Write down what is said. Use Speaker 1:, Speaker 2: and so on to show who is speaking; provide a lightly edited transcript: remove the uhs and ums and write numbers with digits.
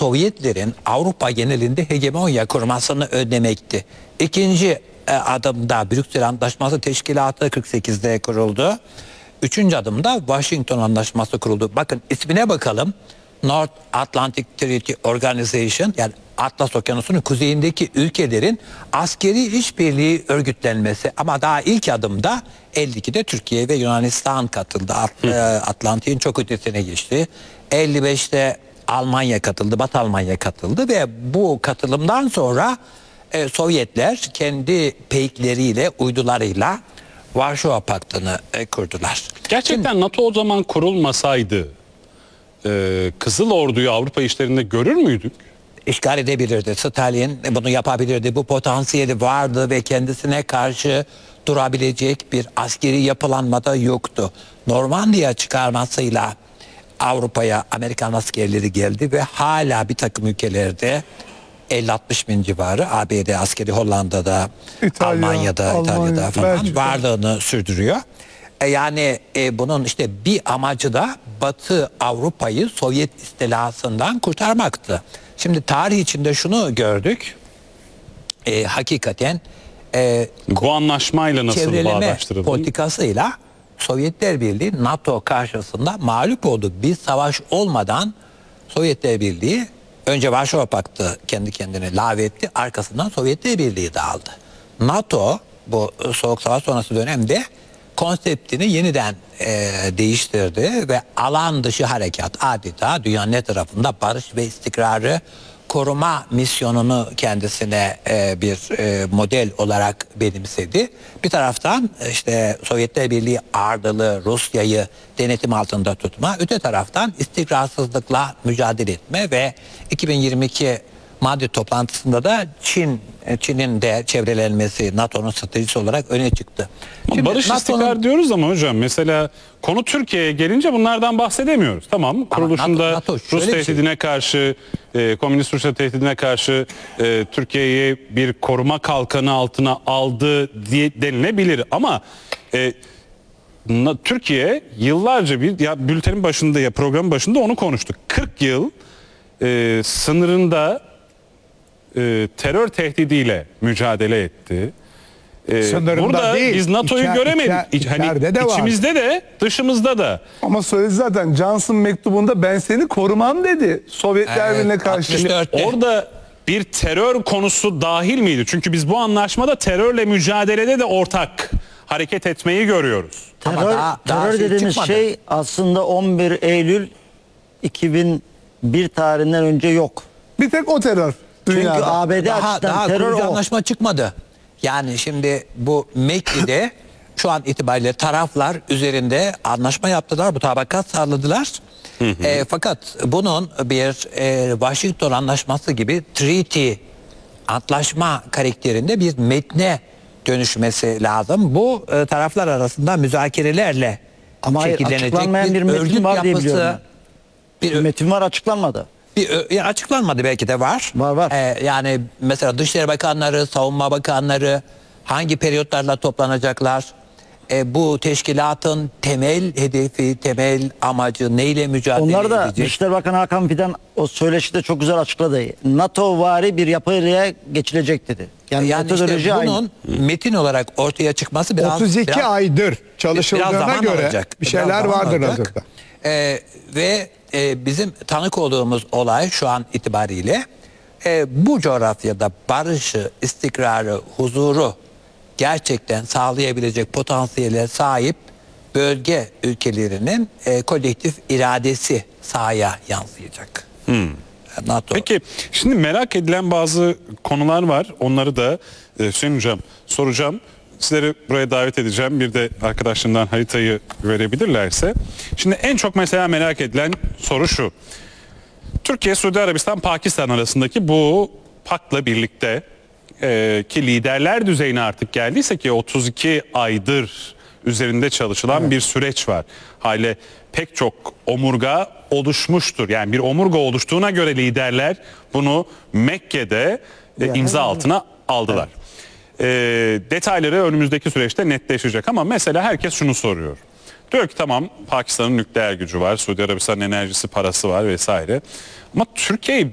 Speaker 1: Sovyetlerin Avrupa genelinde hegemonya kurmasını önlemekti. İkinci adımda Brüksel Antlaşması Teşkilatı 48'de kuruldu. Üçüncü adımda Washington Anlaşması kuruldu. Bakın ismine bakalım. North Atlantic Treaty Organization, yani Atlas Okyanusu'nun kuzeyindeki ülkelerin askeri işbirliği örgütlenmesi. Ama daha ilk adımda 52'de Türkiye ve Yunanistan katıldı. Atlantik'in çok ötesine geçti. 55'te Almanya katıldı, Batı Almanya katıldı ve bu katılımdan sonra Sovyetler kendi peykleriyle, uydularıyla Varşova Paktı'nı kurdular.
Speaker 2: Gerçekten şimdi, NATO o zaman kurulmasaydı Kızıl Ordu'yu Avrupa işlerinde görür müydük?
Speaker 1: İşgal edebilirdi. Stalin bunu yapabilirdi. Bu potansiyeli vardı ve kendisine karşı durabilecek bir askeri yapılanma da yoktu. Normandiya çıkarmasıyla Avrupa'ya Amerikan askerleri geldi ve hala bir takım ülkelerde 50-60 bin civarı, ABD askeri Hollanda'da, İtalya'da falan Belçika varlığını sürdürüyor. Yani bunun işte bir amacı da Batı Avrupa'yı Sovyet istilasından kurtarmaktı. Şimdi tarih içinde şunu gördük. Hakikaten
Speaker 2: bu anlaşmayla nasıl bağdaştırıldı?
Speaker 1: Politikasıyla Sovyetler Birliği NATO karşısında mağlup oldu. Bir savaş olmadan Sovyetler Birliği önce Varşova Paktı kendi kendine lağvetti. Arkasından Sovyetler Birliği dağıldı. NATO bu Soğuk Savaş sonrası dönemde konseptini yeniden değiştirdi ve alan dışı harekat, adeta dünyanın ne tarafında barış ve istikrarı koruma misyonunu kendisine bir model olarak benimsedi. Bir taraftan işte Sovyetler Birliği ağırlığı Rusya'yı denetim altında tutma, öte taraftan istikrarsızlıkla mücadele etme ve 2022 Madrid toplantısında da Çin'in de çevrelenmesi NATO'nun stratejisi olarak öne çıktı.
Speaker 2: Şimdi barış istikrar diyoruz ama hocam mesela konu Türkiye'ye gelince bunlardan bahsedemiyoruz. Tamam, kuruluşunda NATO Rus tehdidine karşı, Komünist Rusya tehdidine karşı Türkiye'yi bir koruma kalkanı altına aldı diye denilebilir ama Türkiye yıllarca bültenin başında, programın başında onu konuştuk. 40 yıl sınırında terör tehdidiyle mücadele etti. Burada değil, biz NATO'yu göremedik. İçimizde de dışımızda da.
Speaker 3: Ama söyledi zaten, Johnson mektubunda ben seni korumam dedi. Sovyetler Birliği'ne karşı.
Speaker 2: Orada bir terör konusu dahil miydi? Çünkü biz bu anlaşmada terörle mücadelede de ortak hareket etmeyi görüyoruz.
Speaker 4: Terör dediğimiz şey aslında 11 Eylül 2001 tarihinden önce yok.
Speaker 3: Bir tek o terör.
Speaker 4: Çünkü ABD açısından terör o.
Speaker 1: Anlaşma çıkmadı. Yani şimdi bu Mekke'de şu an itibariyle taraflar üzerinde anlaşma yaptılar, mutabakat sağladılar. Fakat bunun bir Washington Anlaşması gibi treaty, antlaşma karakterinde bir metne dönüşmesi lazım. Bu taraflar arasında müzakerelerle şekillenecek
Speaker 4: bir metin var diye biliyorum. Bir metin var, açıklanmadı.
Speaker 1: Açıklanmadı, belki de var.
Speaker 4: Var.
Speaker 1: Yani mesela Dışişleri Bakanları, Savunma Bakanları hangi periyotlarla toplanacaklar? Bu teşkilatın temel hedefi, temel amacı neyle mücadele edecek?
Speaker 4: Onlar da Dışişleri Bakanı Hakan Fidan o söyleşide çok güzel açıkladı. NATO vari bir yapıya geçilecek dedi.
Speaker 1: Yani işte bunun metin olarak ortaya çıkması biraz
Speaker 3: 32 aydır çalışıldığına göre
Speaker 1: alacak.
Speaker 3: Bir şeyler vardır hazırda.
Speaker 1: Ve bizim tanık olduğumuz olay şu an itibariyle bu coğrafyada barışı, istikrarı, huzuru gerçekten sağlayabilecek potansiyele sahip bölge ülkelerinin kolektif iradesi sahaya yansıyacak. NATO.
Speaker 2: Peki şimdi merak edilen bazı konular var. Onları da Hüseyin Hocam soracağım. Sizleri buraya davet edeceğim. Bir de arkadaşlarımdan haritayı verebilirlerse. Şimdi en çok mesela merak edilen soru şu. Türkiye, Suudi Arabistan, Pakistan arasındaki bu paktla birlikte ki liderler düzeyine artık geldiyse ki 32 aydır üzerinde çalışılan bir süreç var. Hale pek çok omurga oluşmuştur. Yani bir omurga oluştuğuna göre liderler bunu Mekke'de imza altına aldılar. Detayları önümüzdeki süreçte netleşecek ama mesela herkes şunu soruyor. Diyor ki tamam, Pakistan'ın nükleer gücü var, Suudi Arabistan'ın enerjisi, parası var vesaire. Ama Türkiye'yi